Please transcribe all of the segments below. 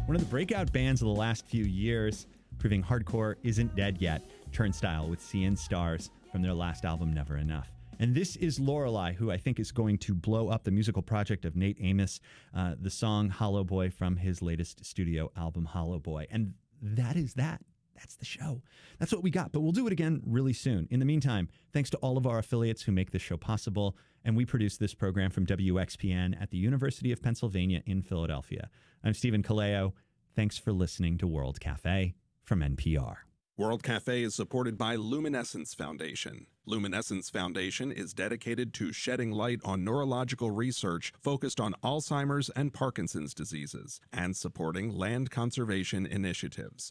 One of the breakout bands of the last few years, proving hardcore isn't dead yet, Turnstile with Seeing Stars from their last album, Never Enough. And this is Lorelei, who I think is going to blow up the musical project of Nate Amos, the song Hollow Boy from his latest studio album, Hollow Boy. And that is that. That's the show. That's what we got, but we'll do it again really soon. In the meantime, thanks to all of our affiliates who make this show possible, and we produce this program from WXPN at the University of Pennsylvania in Philadelphia. I'm Stephen Kaleo. Thanks for listening to World Cafe from NPR. World Cafe is supported by Luminescence Foundation. Luminescence Foundation is dedicated to shedding light on neurological research focused on Alzheimer's and Parkinson's diseases and supporting land conservation initiatives.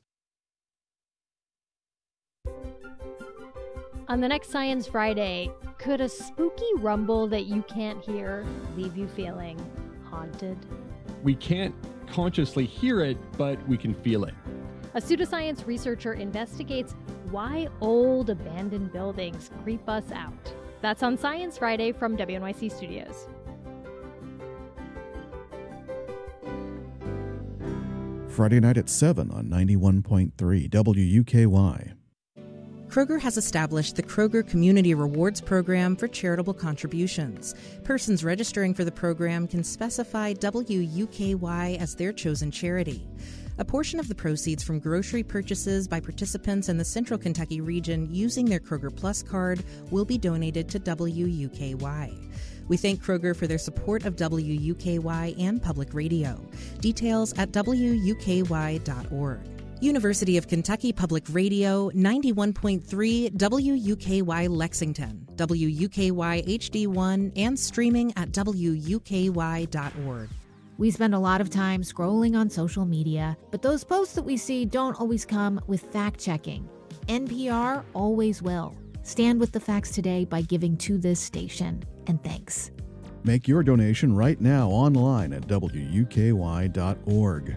On the next Science Friday, could a spooky rumble that you can't hear leave you feeling haunted? We can't consciously hear it, but we can feel it. A pseudoscience researcher investigates why old abandoned buildings creep us out. That's on Science Friday from WNYC Studios. Friday night at 7 on 91.3 WUKY. Kroger has established the Kroger Community Rewards Program for charitable contributions. Persons registering for the program can specify WUKY as their chosen charity. A portion of the proceeds from grocery purchases by participants in the Central Kentucky region using their Kroger Plus card will be donated to WUKY. We thank Kroger for their support of WUKY and public radio. Details at WUKY.org. University of Kentucky Public Radio, 91.3 WUKY Lexington, WUKY HD1, and streaming at WUKY.org. We spend a lot of time scrolling on social media, but those posts that we see don't always come with fact-checking. NPR always will. Stand with the facts today by giving to this station. And thanks. Make your donation right now online at WUKY.org.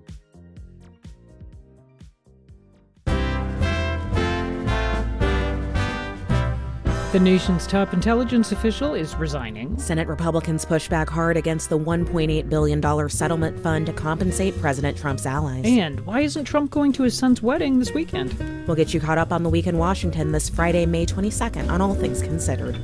The nation's top intelligence official is resigning. Senate Republicans push back hard against the $1.8 billion settlement fund to compensate President Trump's allies. And why isn't Trump going to his son's wedding this weekend? We'll get you caught up on the week in Washington this Friday, May 22nd on All Things Considered.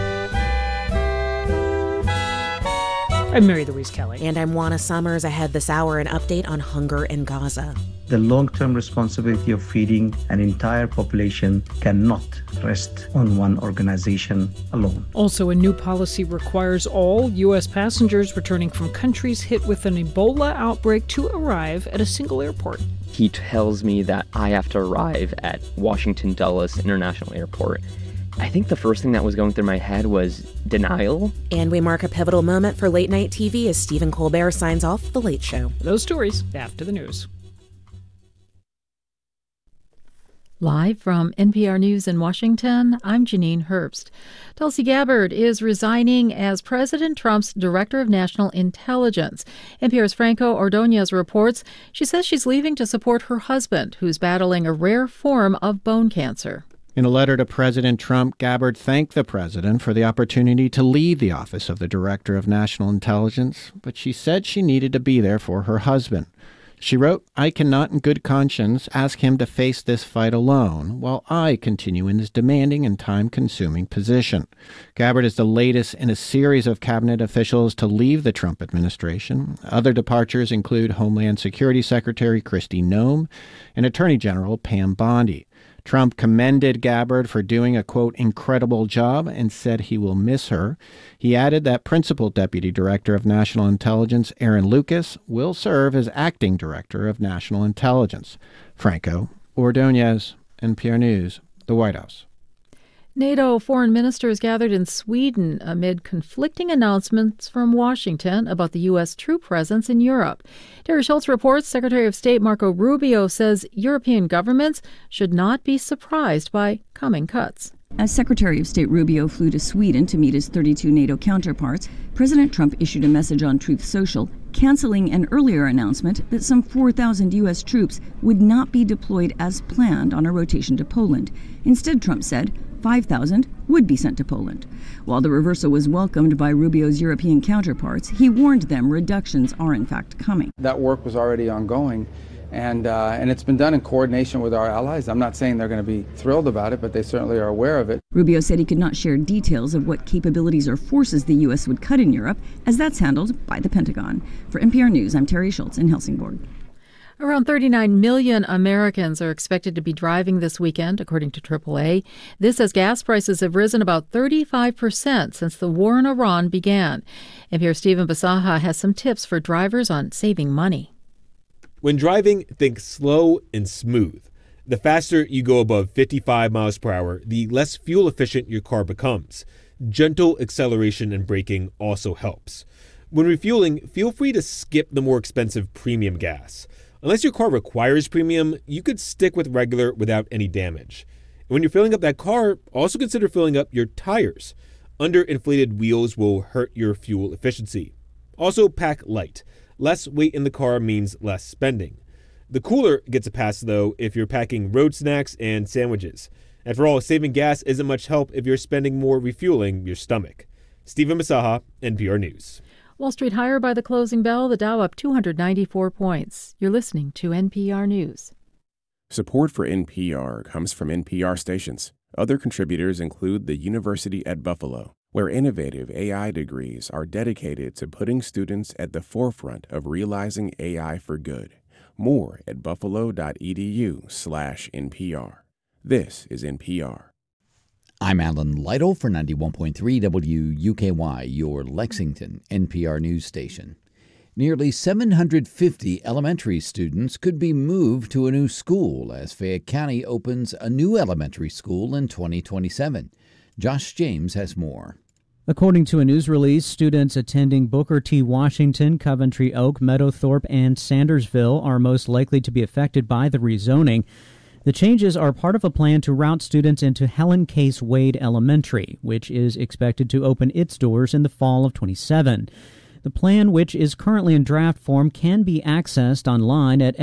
I'm Mary Louise Kelly. And I'm Juana Summers. Ahead this hour, an update on hunger in Gaza. The long-term responsibility of feeding an entire population cannot rest on one organization alone. Also, a new policy requires all U.S. passengers returning from countries hit with an Ebola outbreak to arrive at a single airport. He tells me that I have to arrive at Washington Dulles International Airport. I think the first thing that was going through my head was denial. And we mark a pivotal moment for late-night TV as Stephen Colbert signs off The Late Show. Those stories after the news. Live from NPR News in Washington, I'm Janine Herbst. Tulsi Gabbard is resigning as President Trump's Director of National Intelligence. NPR's Franco Ordonez reports she says she's leaving to support her husband, who's battling a rare form of bone cancer. In a letter to President Trump, Gabbard thanked the president for the opportunity to leave the office of the Director of National Intelligence, but she said she needed to be there for her husband. She wrote, "I cannot in good conscience ask him to face this fight alone while I continue in this demanding and time-consuming position." Gabbard is the latest in a series of cabinet officials to leave the Trump administration. Other departures include Homeland Security Secretary Kristi Noem and Attorney General Pam Bondi. Trump commended Gabbard for doing a, quote, incredible job and said he will miss her. He added that Principal Deputy Director of National Intelligence Aaron Lucas will serve as Acting Director of National Intelligence. Franco Ordonez, NPR News, the White House. NATO foreign ministers gathered in Sweden amid conflicting announcements from Washington about the U.S. troop presence in Europe. Terry Schultz reports Secretary of State Marco Rubio says European governments should not be surprised by coming cuts. As Secretary of State Rubio flew to Sweden to meet his 32 NATO counterparts, President Trump issued a message on Truth Social, canceling an earlier announcement that some 4,000 U.S. troops would not be deployed as planned on a rotation to Poland. Instead, Trump said 5,000 would be sent to Poland. While the reversal was welcomed by Rubio's European counterparts, he warned them reductions are in fact coming. That work was already ongoing, and it's been done in coordination with our allies. I'm not saying they're going to be thrilled about it, but they certainly are aware of it. Rubio said he could not share details of what capabilities or forces the U.S. would cut in Europe, as that's handled by the Pentagon. For NPR News, I'm Terry Schultz in Helsingborg. Around 39 million Americans are expected to be driving this weekend, according to AAA. This as gas prices have risen about 35% since the war in Iran began. NPR's Stephen Basaha has some tips for drivers on saving money. When driving, think slow and smooth. The faster you go above 55 miles per hour, the less fuel efficient your car becomes. Gentle acceleration and braking also helps. When refueling, feel free to skip the more expensive premium gas. Unless your car requires premium, you could stick with regular without any damage. And when you're filling up that car, also consider filling up your tires. Underinflated wheels will hurt your fuel efficiency. Also, pack light. Less weight in the car means less spending. The cooler gets a pass, though, if you're packing road snacks and sandwiches. After all, saving gas isn't much help if you're spending more refueling your stomach. Stephen Basaha, NPR News. Wall Street higher by the closing bell, the Dow up 294 points. You're listening to NPR News. Support for NPR comes from NPR stations. Other contributors include the University at Buffalo, where innovative AI degrees are dedicated to putting students at the forefront of realizing AI for good. More at buffalo.edu/NPR. This is NPR. I'm Alan Lytle for 91.3 WUKY, your Lexington NPR news station. Nearly 750 elementary students could be moved to a new school as Fayette County opens a new elementary school in 2027. Josh James has more. According to a news release, students attending Booker T. Washington, Coventry Oak, Meadowthorpe, and Sandersville are most likely to be affected by the rezoning. The changes are part of a plan to route students into Helen Case Wade Elementary, which is expected to open its doors in the fall of 27. The plan, which is currently in draft form, can be accessed online at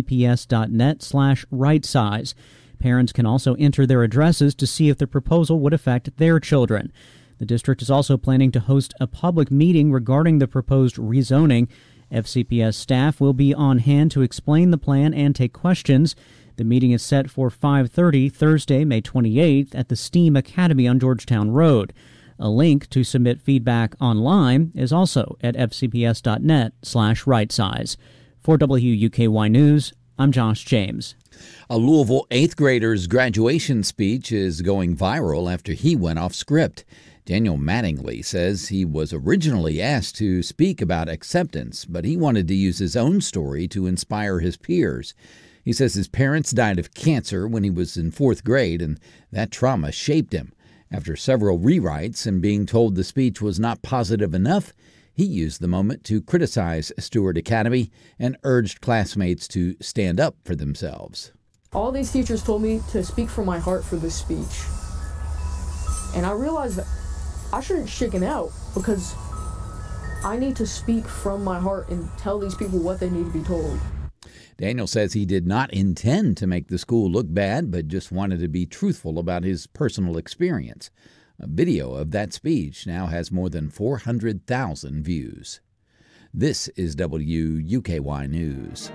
fcps.net/rightsized. Parents can also enter their addresses to see if the proposal would affect their children. The district is also planning to host a public meeting regarding the proposed rezoning. FCPS staff will be on hand to explain the plan and take questions. The meeting is set for 5:30 Thursday, May 28th at the STEAM Academy on Georgetown Road. A link to submit feedback online is also at fcps.net/rightsized. For WUKY News, I'm Josh James. A Louisville 8th grader's graduation speech is going viral after he went off script. Daniel Mattingly says he was originally asked to speak about acceptance, but he wanted to use his own story to inspire his peers. He says his parents died of cancer when he was in 4th grade, and that trauma shaped him. After several rewrites and being told the speech was not positive enough, he used the moment to criticize Stewart Academy and urged classmates to stand up for themselves. All these teachers told me to speak from my heart for this speech. And I realized that I shouldn't chicken out because I need to speak from my heart and tell these people what they need to be told. Daniel says he did not intend to make the school look bad, but just wanted to be truthful about his personal experience. A video of that speech now has more than 400,000 views. This is WUKY News.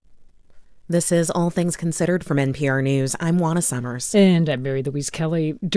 This is All Things Considered from NPR News. I'm Juana Summers. And I'm Mary Louise Kelly.